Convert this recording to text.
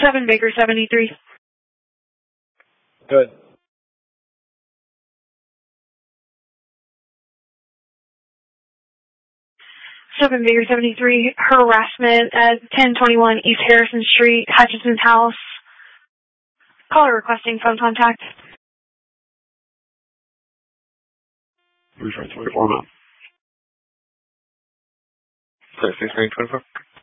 7 Baker 73. Good. 7 Baker 73, harassment at 1021 East Harrison Street, Hutchinson's house. Caller requesting phone contact. Who's right 24 now? 6 24?